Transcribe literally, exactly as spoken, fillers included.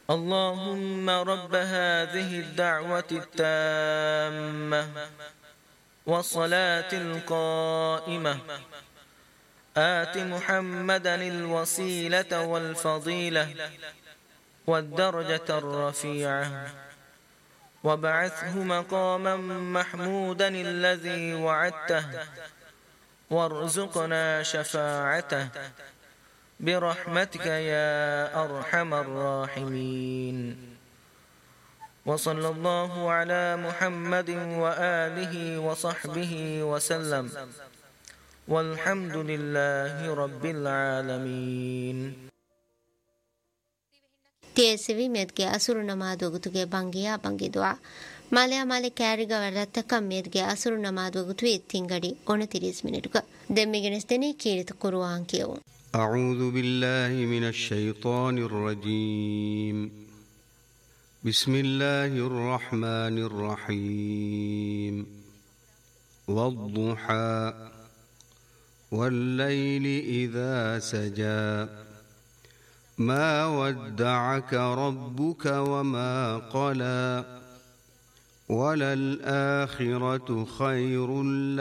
اللهم رب هذه الدعوة التامة والصلاة القائمة آت محمدا الوسيلة والفضيلة والدرجة الرفيعة وابعثه مقاما محمودا الذي وعدته وارزقنا شفاعته برحمتك يا أرحم الراحمين. وصلى الله على محمد وآله وصحبه وسلم والحمد لله رب العالمين. تيسوي ميدكي أسر نماذ وقتك بانجيا بانجي دعاء ماليا مالي كاريغا ورلتكا ميدكي أسر نماذ وقتوي التنغري اون تيريس منيرك دميغنس دني كيرت قرآن كيو. أعوذ بالله من الشيطان الرجيم. بسم الله الرحمن الرحيم. والضحى والليل إذا سجى ما ودعك ربك وما قلى وللآخرة خير لك